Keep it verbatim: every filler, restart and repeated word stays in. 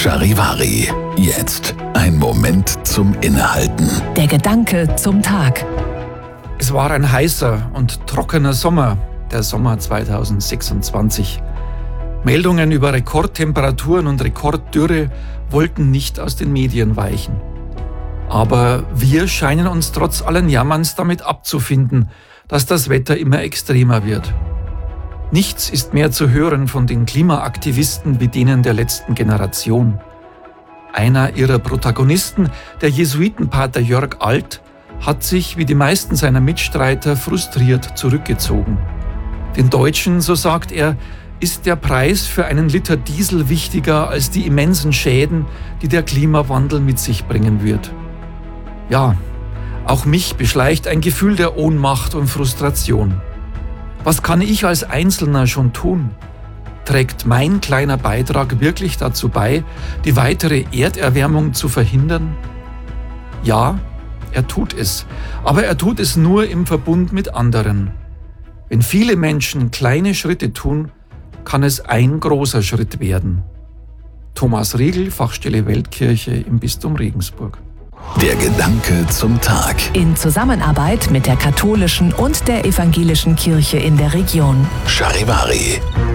Charivari. Jetzt ein Moment zum Innehalten. Der Gedanke zum Tag. Es war ein heißer und trockener Sommer, der Sommer zweitausendsechsundzwanzig. Meldungen über Rekordtemperaturen und Rekorddürre wollten nicht aus den Medien weichen. Aber wir scheinen uns trotz allen Jammerns damit abzufinden, dass das Wetter immer extremer wird. Nichts ist mehr zu hören von den Klimaaktivisten wie denen der letzten Generation. Einer ihrer Protagonisten, der Jesuitenpater Jörg Alt, hat sich, wie die meisten seiner Mitstreiter, frustriert zurückgezogen. Den Deutschen, so sagt er, ist der Preis für einen Liter Diesel wichtiger als die immensen Schäden, die der Klimawandel mit sich bringen wird. Ja, auch mich beschleicht ein Gefühl der Ohnmacht und Frustration. Was kann ich als Einzelner schon tun? Trägt mein kleiner Beitrag wirklich dazu bei, die weitere Erderwärmung zu verhindern? Ja, er tut es, aber er tut es nur im Verbund mit anderen. Wenn viele Menschen kleine Schritte tun, kann es ein großer Schritt werden. Thomas Riegel, Fachstelle Weltkirche im Bistum Regensburg. Der Gedanke zum Tag. In Zusammenarbeit mit der katholischen und der evangelischen Kirche in der Region. Charivari.